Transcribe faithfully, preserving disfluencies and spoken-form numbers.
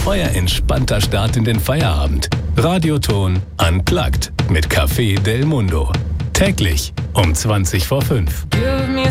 euer entspannter Start in den Feierabend. Radioton Unplugged mit Café Del Mundo. Täglich um zwanzig vor fünf. Give me